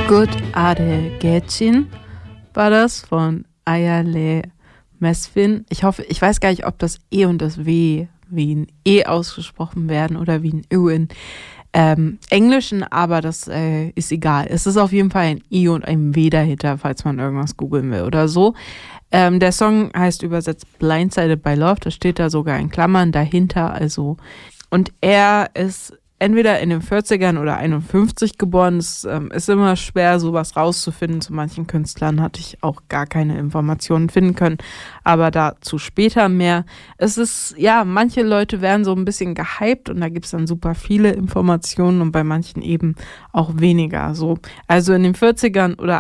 Good Ade Gätchen war das von Ayale Mesfin. Ich weiß gar nicht, ob das E und das W wie ein E ausgesprochen werden oder wie ein Ö in Englischen, aber das ist egal. Es ist auf jeden Fall ein I und ein W dahinter, falls man irgendwas googeln will oder so. Der Song heißt übersetzt Blindsided by Love, das steht da sogar in Klammern dahinter, also. Und er ist entweder in den 40ern oder 51 geboren. Es ist immer schwer, sowas rauszufinden. Zu manchen Künstlern hatte ich auch gar keine Informationen finden können, aber dazu später mehr. Es ist, ja, manche Leute werden so ein bisschen gehypt und da gibt es dann super viele Informationen und bei manchen eben auch weniger. So. Also in den 40ern oder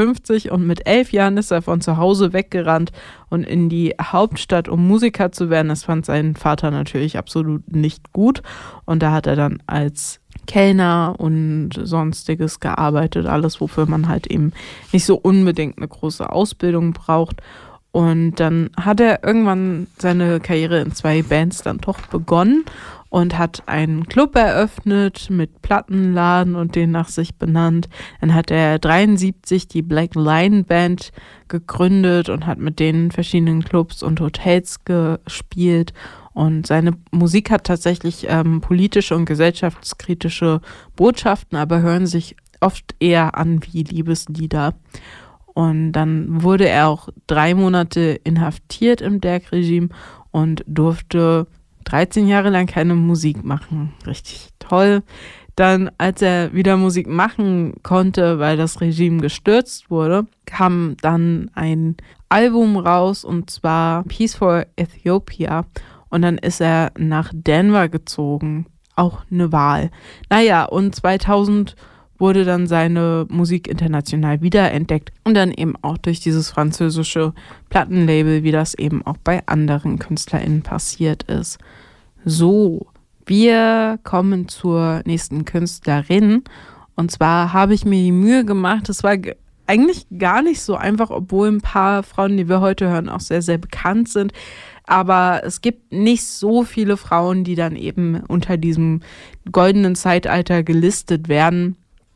51 und mit 11 Jahren ist er von zu Hause weggerannt und in die Hauptstadt, um Musiker zu werden. Das fand sein Vater natürlich absolut nicht gut. Und da hat er dann als Kellner und Sonstiges gearbeitet. Alles, wofür man halt eben nicht so unbedingt eine große Ausbildung braucht. Und dann hat er irgendwann seine Karriere in 2 Bands dann doch begonnen und hat einen Club eröffnet mit Plattenladen und den nach sich benannt. Dann hat er 73 die Black Lion Band gegründet und hat mit denen in verschiedenen Clubs und Hotels gespielt. Und seine Musik hat tatsächlich politische und gesellschaftskritische Botschaften, aber hören sich oft eher an wie Liebeslieder. Und dann wurde er auch 3 Monate inhaftiert im Derg-Regime und durfte 13 Jahre lang keine Musik machen. Richtig toll. Dann, als er wieder Musik machen konnte, weil das Regime gestürzt wurde, kam dann ein Album raus, und zwar Peace for Ethiopia. Und dann ist er nach Denver gezogen. Auch eine Wahl. Naja, und 2000 wurde dann seine Musik international wiederentdeckt und dann eben auch durch dieses französische Plattenlabel, wie das eben auch bei anderen KünstlerInnen passiert ist. So, wir kommen zur nächsten Künstlerin, und zwar habe ich mir die Mühe gemacht, es war eigentlich gar nicht so einfach, obwohl ein paar Frauen, die wir heute hören, auch sehr, sehr bekannt sind. Aber es gibt nicht so viele Frauen, die dann eben unter diesem goldenen Zeitalter gelistet werden.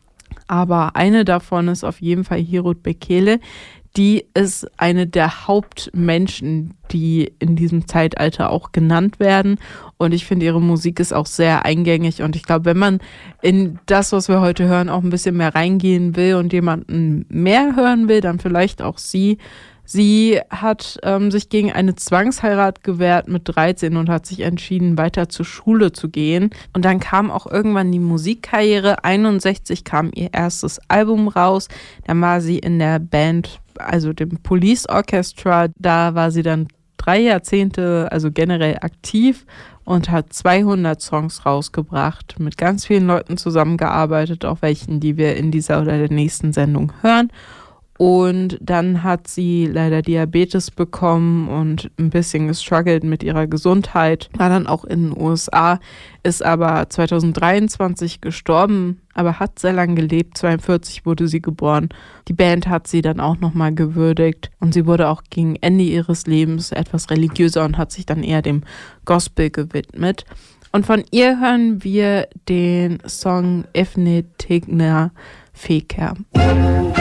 Aber eine davon ist auf jeden Fall Hirut Bekele. Die ist eine der Hauptmenschen, die in diesem Zeitalter auch genannt werden. Und ich finde, ihre Musik ist auch sehr eingängig. Und ich glaube, wenn man in das, was wir heute hören, auch ein bisschen mehr reingehen will und jemanden mehr hören will, dann vielleicht auch sie. Sie hat sich gegen eine Zwangsheirat gewehrt mit 13 und hat sich entschieden, weiter zur Schule zu gehen. Und dann kam auch irgendwann die Musikkarriere. 61 kam ihr erstes Album raus. Da war sie in der Band, also dem Police Orchestra. Da war sie dann 3 Jahrzehnte, also generell aktiv, und hat 200 Songs rausgebracht, mit ganz vielen Leuten zusammengearbeitet, auch welchen, die wir in dieser oder der nächsten Sendung hören. Und dann hat sie leider Diabetes bekommen und ein bisschen gestruggelt mit ihrer Gesundheit. War dann auch in den USA, ist aber 2023 gestorben, aber hat sehr lange gelebt. 42 wurde sie geboren. Die Band hat sie dann auch nochmal gewürdigt. Und sie wurde auch gegen Ende ihres Lebens etwas religiöser und hat sich dann eher dem Gospel gewidmet. Und von ihr hören wir den Song Efne Tegna Feker.